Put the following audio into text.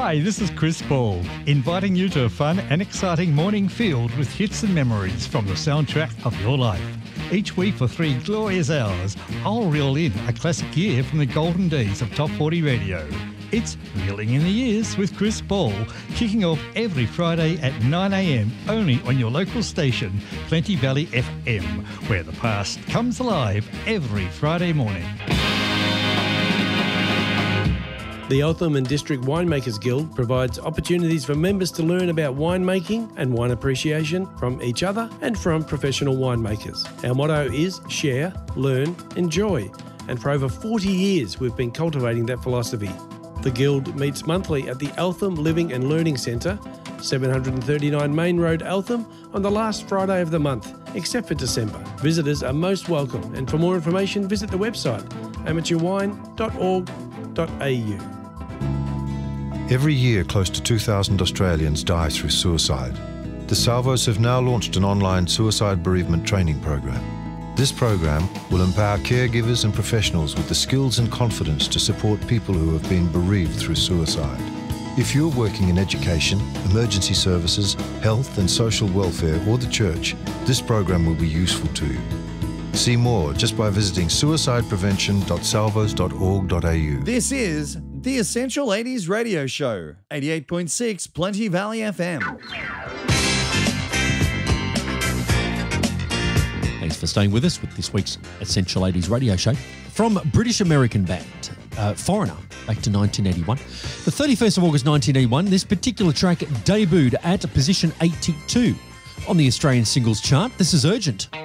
Hi, this is Chris Ball, inviting you to a fun and exciting morning filled with hits and memories from the soundtrack of your life. Each week for 3 glorious hours, I'll reel in a classic year from the golden days of Top 40 Radio. It's Reeling in the Years with Chris Ball, kicking off every Friday at 9 a.m, only on your local station, Plenty Valley FM, where the past comes alive every Friday morning. The Eltham and District Winemakers Guild provides opportunities for members to learn about winemaking and wine appreciation from each other and from professional winemakers. Our motto is share, learn, enjoy, and for over 40 years we've been cultivating that philosophy. The Guild meets monthly at the Eltham Living and Learning Centre, 739 Main Road, Eltham, on the last Friday of the month, except for December. Visitors are most welcome, and for more information visit the website amateurwine.org.au. Every year, close to 2,000 Australians die through suicide. The Salvos have now launched an online suicide bereavement training program. This program will empower caregivers and professionals with the skills and confidence to support people who have been bereaved through suicide. If you're working in education, emergency services, health and social welfare, or the church, this program will be useful to you. See more just by visiting suicideprevention.salvos.org.au. This is the Essential 80s Radio Show, 88.6 Plenty Valley FM. Thanks for staying with us with this week's Essential 80s Radio Show. From British American band, Foreigner, back to 1981. The 31st of August 1981, this particular track debuted at position 82 on the Australian singles chart. This is Urgent.